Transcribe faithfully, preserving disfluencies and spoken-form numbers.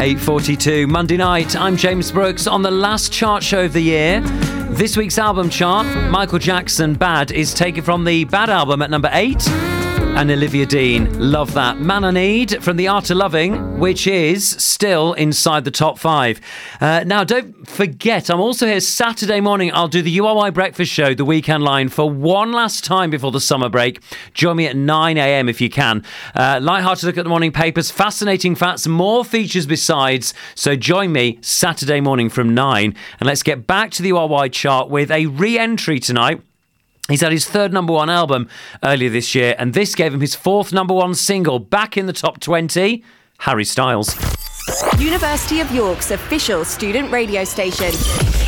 eight forty-two, Monday night. I'm James Brooks on the last chart show of the year. This week's album chart, Michael Jackson, Bad, is taken from the Bad album at number eight. And Olivia Dean, Love That. Man I Need from The Art of Loving, which is still inside the top five. Uh, now, don't forget, I'm also here Saturday morning. I'll do the U R Y Breakfast Show, the Weekend Line, for one last time before the summer break. Join me at nine a.m. if you can. Uh, light-hearted look at the morning papers, fascinating facts, more features besides. So join me Saturday morning from nine. And let's get back to the U R Y chart with a re-entry tonight. He's had his third number one album earlier this year, and this gave him his fourth number one single back in the top twenty, Harry Styles. University of York's official student radio station.